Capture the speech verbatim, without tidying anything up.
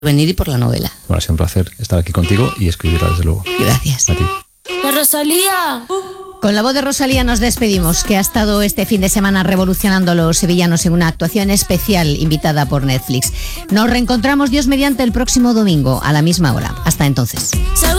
venir y por la novela. Bueno, ha sido un placer estar aquí contigo y escribirla, desde luego. Gracias. A ti. ¡La Rosalía! Con la voz de Rosalía nos despedimos, que ha estado este fin de semana revolucionando a los sevillanos en una actuación especial invitada por Netflix. Nos reencontramos, Dios mediante, el próximo domingo a la misma hora. Hasta entonces.